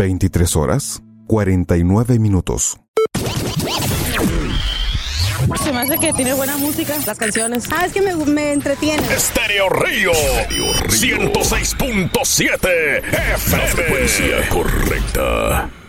23 horas, 49 minutos. Se me hace que tiene buena música, las canciones. Es que me entretiene. Estéreo Río 106.7 FM. La frecuencia correcta.